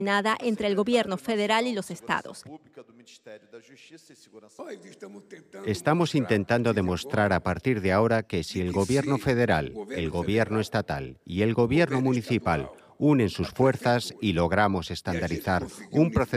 nada entre el gobierno federal y los estados. Estamos intentando demostrar a partir de ahora que si el gobierno federal, el gobierno estatal y el gobierno municipal unen sus fuerzas y logramos estandarizar un procedimiento